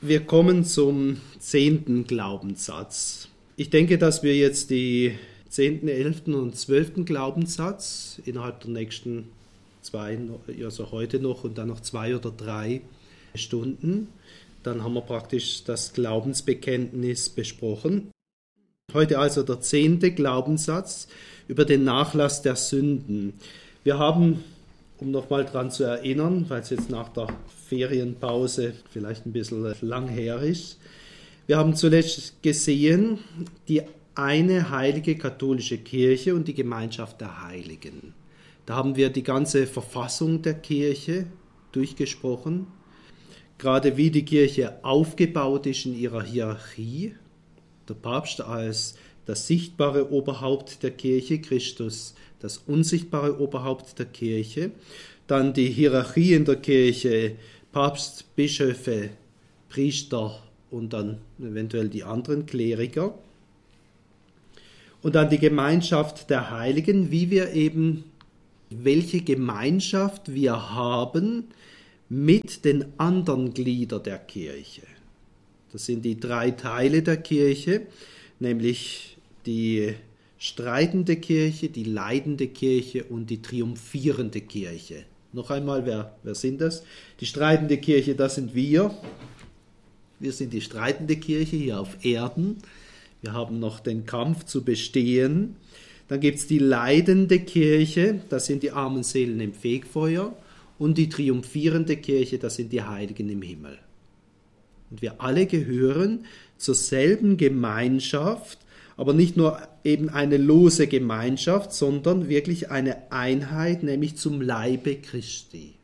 Wir kommen zum 10. Glaubenssatz. Ich denke, dass wir jetzt die 10., 11. und 12. Glaubenssatz innerhalb der nächsten 2, also heute noch und dann noch 2 oder 3 Stunden, dann haben wir praktisch das Glaubensbekenntnis besprochen. Heute also der 10. Glaubenssatz über den Nachlass der Sünden. Wir haben, um nochmal dran zu erinnern, weil es jetzt nach der Ferienpause vielleicht ein bisschen lang her ist, wir haben zuletzt gesehen, die eine heilige katholische Kirche und die Gemeinschaft der Heiligen. Da haben wir die ganze Verfassung der Kirche durchgesprochen, gerade wie die Kirche aufgebaut ist in ihrer Hierarchie. Der Papst als das sichtbare Oberhaupt der Kirche, Christus das unsichtbare Oberhaupt der Kirche. Dann die Hierarchie in der Kirche, Papst, Bischöfe, Priester und dann eventuell die anderen Kleriker. Und dann die Gemeinschaft der Heiligen, welche Gemeinschaft wir haben mit den anderen Gliedern der Kirche. Das sind die 3 Teile der Kirche, nämlich die streitende Kirche, die leidende Kirche und die triumphierende Kirche. Noch einmal, wer sind das? Die streitende Kirche, das sind wir. Wir sind die streitende Kirche hier auf Erden. Wir haben noch den Kampf zu bestehen. Dann gibt es die leidende Kirche, das sind die armen Seelen im Fegfeuer. Und die triumphierende Kirche, das sind die Heiligen im Himmel. Und wir alle gehören zur selben Gemeinschaft, aber nicht nur eben eine lose Gemeinschaft, sondern wirklich eine Einheit, nämlich zum Leibe Christi.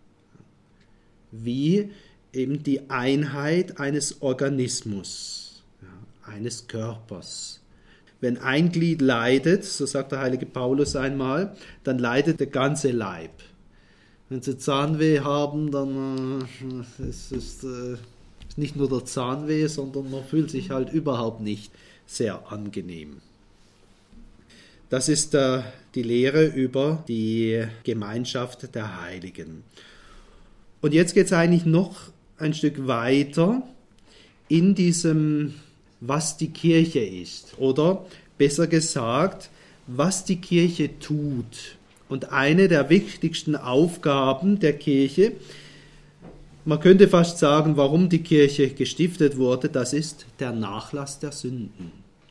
Wie eben die Einheit eines Organismus, eines Körpers. Wenn ein Glied leidet, so sagt der heilige Paulus einmal, dann leidet der ganze Leib. Wenn Sie Zahnweh haben, dann ist es nicht nur der Zahnweh, sondern man fühlt sich halt überhaupt nicht sehr angenehm. Das ist die Lehre über die Gemeinschaft der Heiligen. Und jetzt geht es eigentlich noch ein Stück weiter in diesem, was die Kirche ist. Oder besser gesagt, was die Kirche tut. Und eine der wichtigsten Aufgaben der Kirche, man könnte fast sagen, warum die Kirche gestiftet wurde, das ist der Nachlass der Sünden.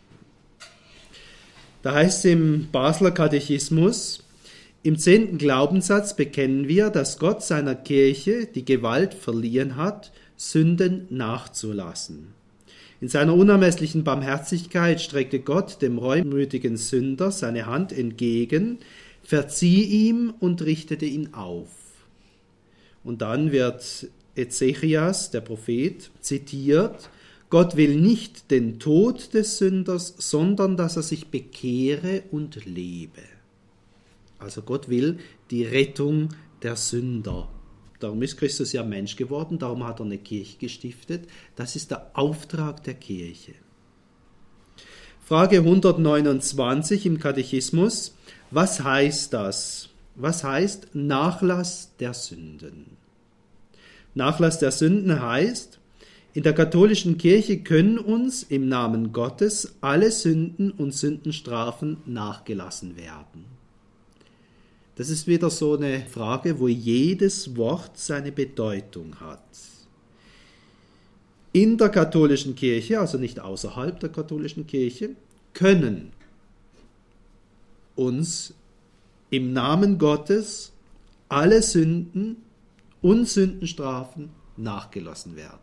Da heißt es im Basler Katechismus, im 10. Glaubenssatz bekennen wir, dass Gott seiner Kirche die Gewalt verliehen hat, Sünden nachzulassen. In seiner unermesslichen Barmherzigkeit streckte Gott dem reumütigen Sünder seine Hand entgegen, verzieh ihm und richtete ihn auf. Und dann wird Ezechias, der Prophet, zitiert, Gott will nicht den Tod des Sünders, sondern dass er sich bekehre und lebe. Also Gott will die Rettung der Sünder. Darum ist Christus ja Mensch geworden, darum hat er eine Kirche gestiftet. Das ist der Auftrag der Kirche. Frage 129 im Katechismus. Was heißt das? Was heißt Nachlass der Sünden? Nachlass der Sünden heißt, in der katholischen Kirche können uns im Namen Gottes alle Sünden und Sündenstrafen nachgelassen werden. Das ist wieder so eine Frage, wo jedes Wort seine Bedeutung hat. In der katholischen Kirche, also nicht außerhalb der katholischen Kirche, können uns im Namen Gottes alle Sünden und Sündenstrafen nachgelassen werden.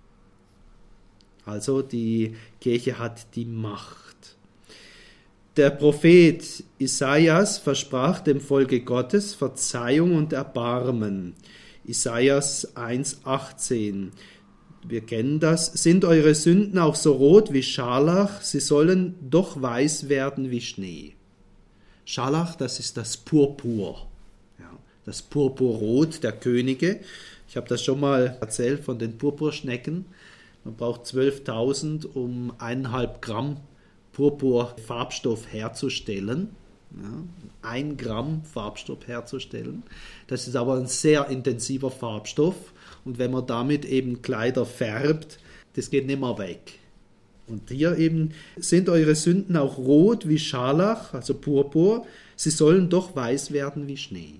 Also die Kirche hat die Macht. Der Prophet Isaias versprach dem Volke Gottes Verzeihung und Erbarmen. Isaias 1,18. Wir kennen das. Sind eure Sünden auch so rot wie Scharlach, sie sollen doch weiß werden wie Schnee. Scharlach, das ist das Purpur. Ja, das Purpurrot der Könige. Ich habe das schon mal erzählt von den Purpurschnecken. Man braucht 12.000, um 1,5 Gramm Purpurfarbstoff herzustellen. Ja, 1 Gramm Farbstoff herzustellen. Das ist aber ein sehr intensiver Farbstoff Und wenn man damit eben Kleider färbt, das geht nicht mehr weg. Und hier eben sind eure Sünden auch rot wie Scharlach, also Purpur. Sie sollen doch weiß werden wie Schnee.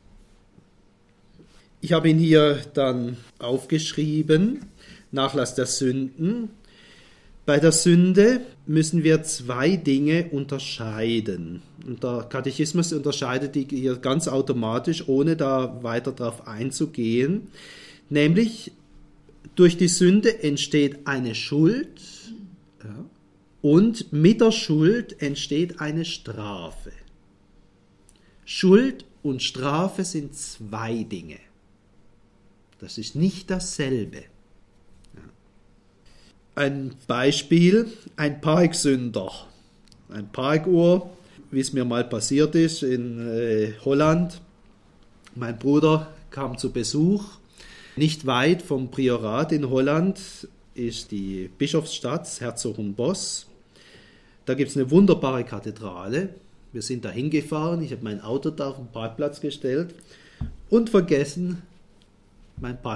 Ich habe ihn hier dann aufgeschrieben, Nachlass der Sünden. Bei der Sünde müssen wir zwei Dinge unterscheiden. Und der Katechismus unterscheidet die hier ganz automatisch, ohne da weiter darauf einzugehen. Nämlich, durch die Sünde entsteht eine Schuld, ja, und mit der Schuld entsteht eine Strafe. Schuld und Strafe sind zwei Dinge. Das ist nicht dasselbe. Ein Beispiel, ein Parksünder. Ein Parkuhr, wie es mir mal passiert ist in Holland. Mein Bruder kam zu Besuch. Nicht weit vom Priorat in Holland ist die Bischofsstadt Herzogenbosch. Da gibt es eine wunderbare Kathedrale. Wir sind da hingefahren. Ich habe mein Auto da auf den Parkplatz gestellt und vergessen, mein Parkticket